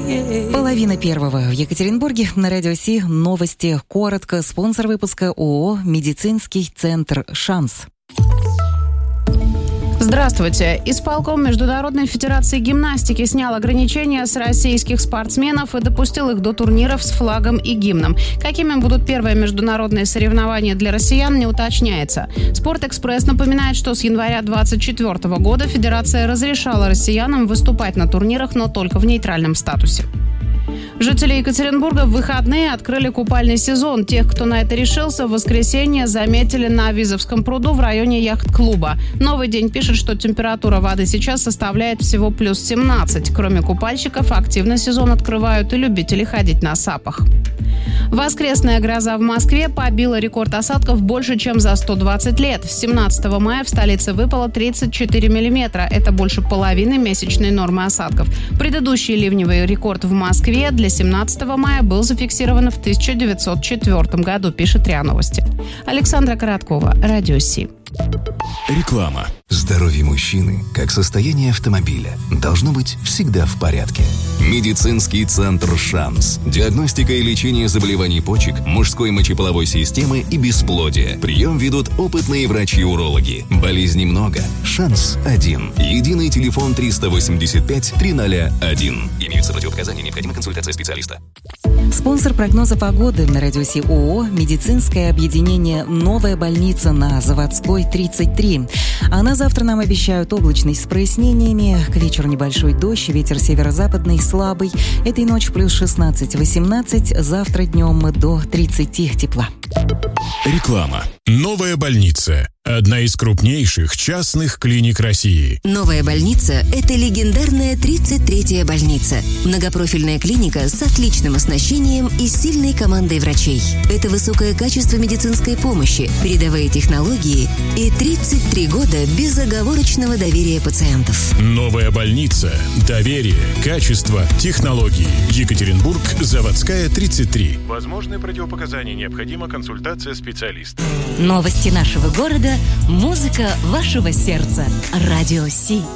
Половина первого в Екатеринбурге. На радио Си новости. Коротко. Спонсор выпуска ООО «Медицинский центр Шанс». Здравствуйте. Исполком Международной федерации гимнастики снял ограничения с российских спортсменов и допустил их до турниров с флагом и гимном. Какими будут первые международные соревнования для россиян, не уточняется. «Спортэкспресс» напоминает, что с января 2024 года федерация разрешала россиянам выступать на турнирах, но только в нейтральном статусе. Жители Екатеринбурга в выходные открыли купальный сезон. Тех, кто на это решился, в воскресенье заметили на Визовском пруду в районе яхт-клуба. «Новый день» пишет, что температура воды сейчас составляет всего плюс 17. Кроме купальщиков, активно сезон открывают и любители ходить на сапах. Воскресная гроза в Москве побила рекорд осадков больше, чем за 120 лет. С 17 мая в столице выпало 34 миллиметра. Это больше половины месячной нормы осадков. Предыдущий ливневый рекорд в Москве для 17 мая был зафиксирован в 1904 году, пишет РИА Новости. Александра Короткова, Радио Си. Реклама. Здоровье мужчины, как состояние автомобиля, должно быть всегда в порядке. Медицинский центр «Шанс». Диагностика и лечение заболеваний почек, мужской мочеполовой системы и бесплодия. Прием ведут опытные врачи-урологи. Болезней много. Шанс один. Единый телефон 385-301. Имеются противопоказания, необходима консультация специалиста. Спонсор прогноза погоды на радио Си ООО «Медицинское объединение «Новая больница» на Заводской 33. А на завтра нам обещают облачность с прояснениями. К вечеру небольшой дождь, ветер северо-западный слабый. Этой ночью плюс 16-18, завтра днем до 30 тепла. Реклама. Новая больница. Одна из крупнейших частных клиник России. Новая больница – это легендарная 33-я больница. Многопрофильная клиника с отличным оснащением и сильной командой врачей. Это высокое качество медицинской помощи, передовые технологии и 33 года безоговорочного доверия пациентов. Новая больница. Доверие, качество, технологии. Екатеринбург, Заводская, 33. Возможны противопоказания, необходима консультация специалиста. Новости нашего города, музыка вашего сердца. Радио Си.